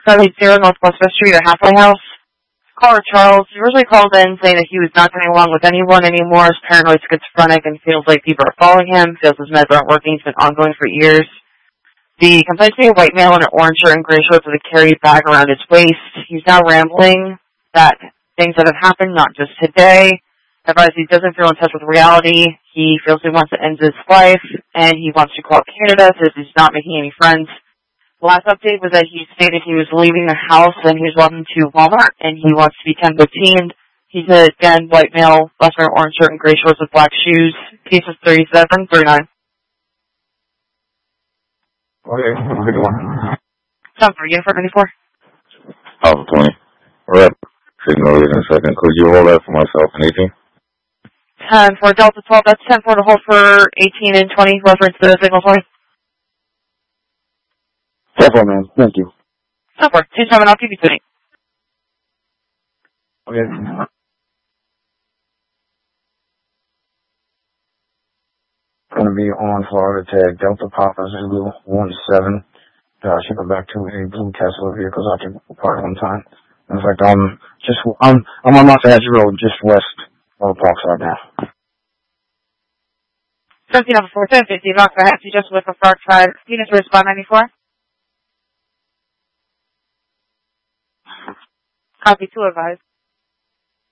Charlie 0 Northwest West Street or Halfway House. Caller Charles originally called in saying that he was not getting along with anyone anymore, is paranoid, schizophrenic, and feels like people are following him, feels his meds aren't working, it's been ongoing for years. The complaint to a white male in an orange shirt and gray shorts with a carry bag around his waist. He's now rambling that things that have happened, not just today. Advised he doesn't feel in touch with reality. He feels he wants to end his life, and he wants to call Canada, says he's not making any friends. The last update was that he stated he was leaving the house and he was walking to Walmart and he wants to be Tempo teamed. He's a, again, white male, left wearing orange shirt and gray shorts with black shoes. Case is 3739. Okay, good one. Sounds for Uniform 94. Alpha 20. Rep. Signal in a second. Could you hold that for myself and 18? 10 for Delta 12. That's 10 for the hold for 18 and 20. Reference to Signal 20. Careful, man. Thank you. So far. 2-7, I'll keep you 20. Okay. Going to be on Florida Tag Delta Papa Zulu 17. Ship it back to a blue Tesla vehicle I can park one time. In fact, I'm on Los Angeles Road, just west of Parkside now. 17 off 410, 50 block for half. You just with a Parkside. Units for spot 94. Copy 2 advised.